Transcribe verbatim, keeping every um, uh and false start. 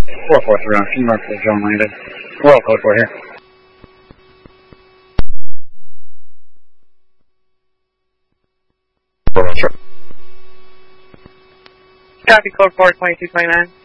four four three on North of John landed. Royal code four here. Copy code four twenty-two twenty-nine.